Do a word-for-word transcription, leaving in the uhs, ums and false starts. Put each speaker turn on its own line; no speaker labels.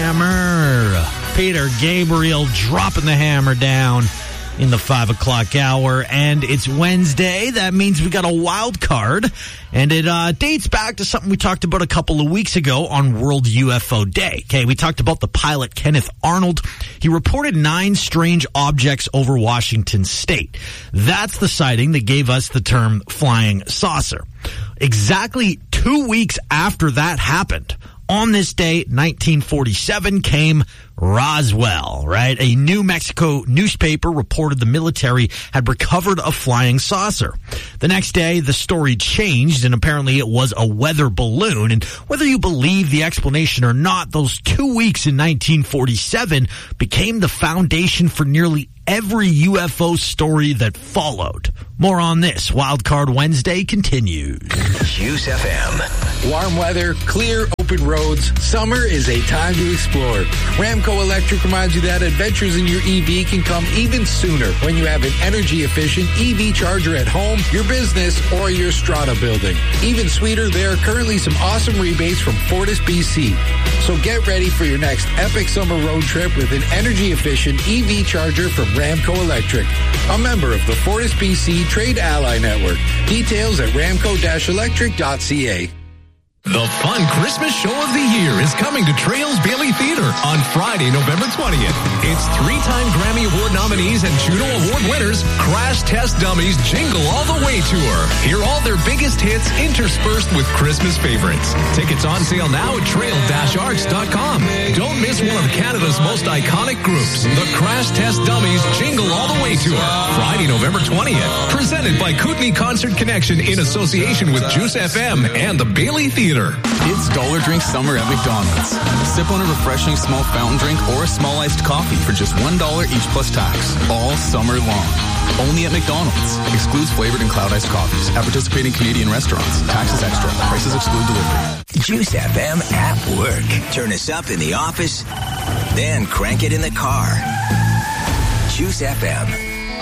hammer. Peter Gabriel dropping the hammer down in the five o'clock hour, and it's Wednesday. That means we got a wild card, and it uh, dates back to something we talked about a couple of weeks ago on World U F O Day. Okay, we talked about the pilot Kenneth Arnold. He reported nine strange objects over Washington State. That's the sighting that gave us the term flying saucer. Exactly two weeks after that happened, on this day, nineteen forty-seven, came Roswell, right? A New Mexico newspaper reported the military had recovered a flying saucer. The next day, the story changed, and apparently it was a weather balloon. And whether you believe the explanation or not, those two weeks in nineteen forty-seven became the foundation for nearly every U F O story that followed. More on this. Wildcard Wednesday continues.
Juice F M.
Warm weather, clear, open roads. Summer is a time to explore. Ramco Electric reminds you that adventures in your E V can come even sooner when you have an energy-efficient E V charger at home, your business, or your strata building. Even sweeter, there are currently some awesome rebates from Fortis B C. So get ready for your next epic summer road trip with an energy-efficient E V charger from Ramco Electric, a member of the Fortis B C Trade Ally Network. Details at ramco dash electric dot c a.
The fun Christmas show of the year is coming to Trails Bailey Theater on Friday, November twentieth. It's three-time Grammy Award nominees and Juno Award winners Crash Test Dummies Jingle All the Way Tour. Hear all their biggest hits interspersed with Christmas favorites. Tickets on sale now at trail dash arts dot com. Don't miss one of Canada's most iconic groups, the Crash Test Dummies Jingle All the Way Tour. Friday, November twentieth. Presented by Kootenai Concert Connection in association with Juice F M and the Bailey Theater.
It's Dollar Drink Summer at McDonald's. Sip on a refreshing small fountain drink or a small iced coffee for just one dollar each plus tax. All summer long. Only at McDonald's. Excludes flavored and cloud iced coffees. At participating Canadian restaurants. Taxes extra. Prices exclude delivery.
Juice F M at work. Turn us up in the office, then crank it in the car. Juice F M.